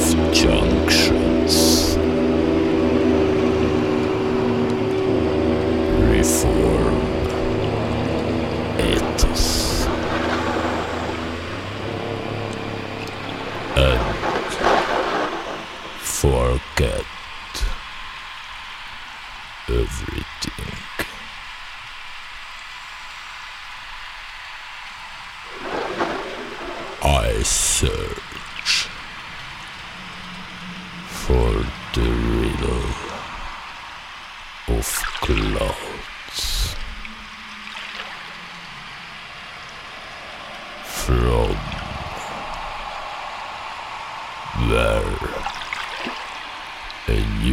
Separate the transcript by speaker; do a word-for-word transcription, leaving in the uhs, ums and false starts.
Speaker 1: of junctions. Reform ethos and forget everything. I search for the riddle of clouds. From where a new